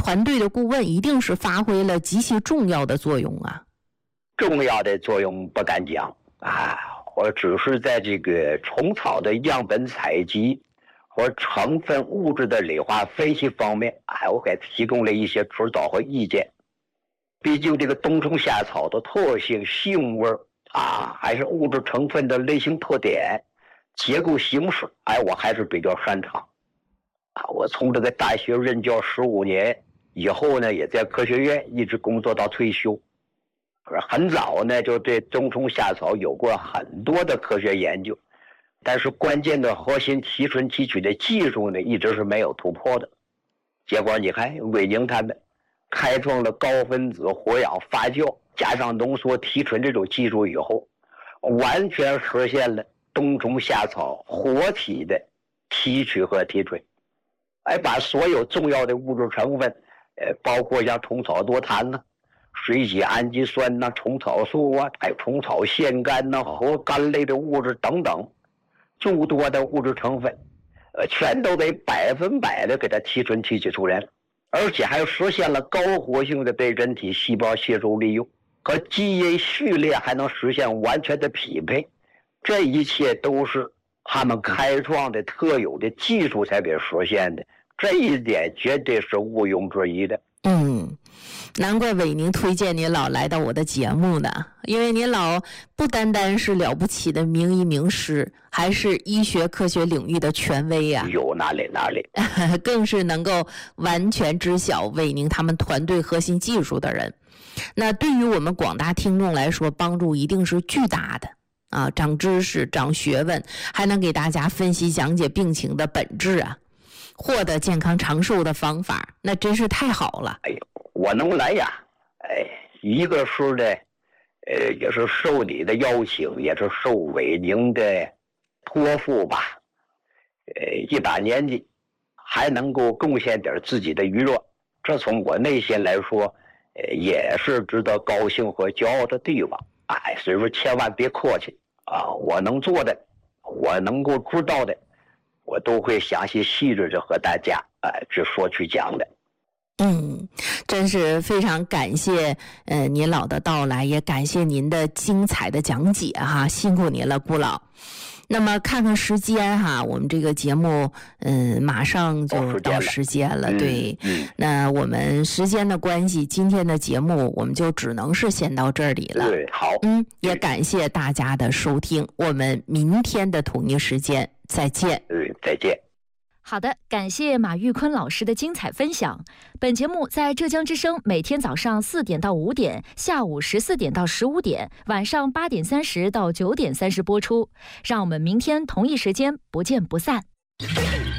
团队的顾问一定是发挥了极其重要的作用啊。 重要的作用不敢讲啊，我只是在这个虫草的样本采集和成分物质的理化分析方面，我给提供了一些指导和意见。毕竟这个冬虫夏草的特性、性味还是物质成分的类型特点、结构形式，我还是比较擅长。我从这个大学任教15年以后呢，也在科学院一直工作到退休。很早呢，就对冬虫夏草有过很多的科学研究，但是关键的核心提纯提取的技术呢，一直是没有突破的。结果你看，韦宁他们开创了高分子活氧发酵加上浓缩提纯这种技术以后，完全实现了冬虫夏草活体的提取和提纯，把所有重要的物质成分，包括像虫草多肽呢、水解氨基酸呐、虫草素还有虫草腺苷呐、和苷类的物质等等诸多的物质成分，全都得100%的给它提纯提取出来了，而且还实现了高活性的对人体细胞吸收利用，和基因序列还能实现完全的匹配。这一切都是他们开创的特有的技术才给实现的，这一点绝对是毋庸置疑的。 难怪韦宁推荐您老来到我的节目呢，因为您老不单单是了不起的名医名师，还是医学科学领域的权威啊。 有哪里更是能够完全知晓韦宁他们团队核心技术的人。那对于我们广大听众来说，帮助一定是巨大的啊，长知识、长学问，还能给大家分析讲解病情的本质啊，获得健康长寿的方法，那真是太好了。 我能来呀，一个是呢，也是受你的邀请，也是受韦宁的托付吧。一把年纪，还能够贡献点自己的娱乐，这从我内心来说，也是值得高兴和骄傲的地方。所以说千万别客气啊，我能做的，我能够知道的，我都会详细细致的和大家去说去讲的。 真是非常感谢您老的到来，也感谢您的精彩的讲解哈，辛苦您了，顾老。那么看看时间哈，我们这个节目马上就到时间了，对。那我们时间的关系，今天的节目我们就只能是先到这里了。 对，好。 也感谢大家的收听，我们明天的同一时间再见。 再见。 好的，感谢马玉坤老师的精彩分享。本节目在浙江之声每天早上4点到5点，下午14点到15点，晚上8点30到9点30播出。让我们明天同一时间不见不散。